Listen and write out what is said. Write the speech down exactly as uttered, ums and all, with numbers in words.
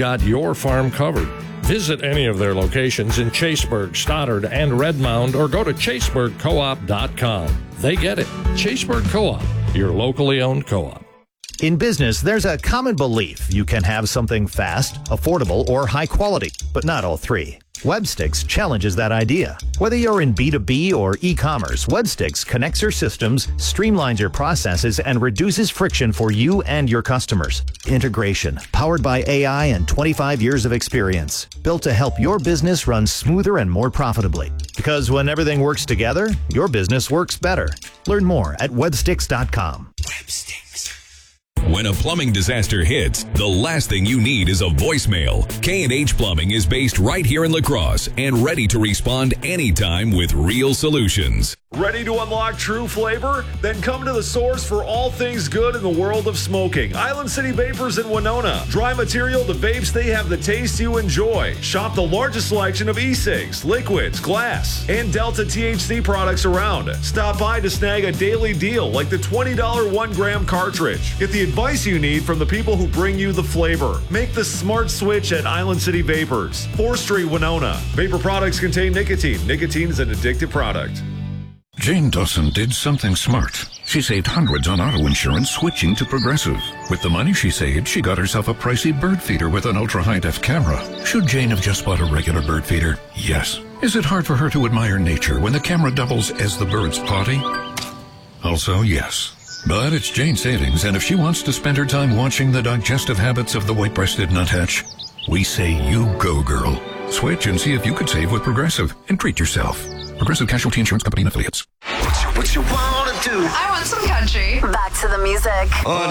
got your farm covered. Visit any of their locations in Chaseburg, Stoddard, and Redmond, or go to chaseburg co op dot com. They get it. Chaseburg Co-op, your locally owned co-op. In business, there's a common belief you can have something fast, affordable, or high quality, but not all three. Webstix challenges that idea. Whether you're in B two B or e-commerce, Webstix connects your systems, streamlines your processes, and reduces friction for you and your customers. Integration, powered by A I and twenty-five years of experience, built to help your business run smoother and more profitably. Because when everything works together, your business works better. Learn more at webstix dot com. Webstix. When a plumbing disaster hits, the last thing you need is a voicemail. K and H Plumbing is based right here in La Crosse and ready to respond anytime with real solutions. Ready to unlock true flavor? Then come to the source for all things good in the world of smoking. Island City Vapors in Winona. Dry material to vapes, they have the taste you enjoy. Shop the largest selection of e-cigs, liquids, glass, and Delta T H C products around. Stop by to snag a daily deal like the twenty dollars one gram cartridge. Get the advice you need from the people who bring you the flavor. Make the smart switch at Island City Vapors. fourth Street, Winona. Vapor products contain nicotine. Nicotine is an addictive product. Jane Dawson did something smart. She saved hundreds on auto insurance switching to Progressive. With the money she saved, she got herself a pricey bird feeder with an ultra-high-def camera. Should Jane have just bought a regular bird feeder? Yes. Is it hard for her to admire nature when the camera doubles as the bird's potty? Also, yes. But it's Jane's savings, and if she wants to spend her time watching the digestive habits of the white-breasted nuthatch, we say you go, girl. Switch and see if you could save with Progressive and treat yourself. Progressive Casualty Insurance Company and Affiliates. What you, what you wanna do? I want some country. Back to the music. On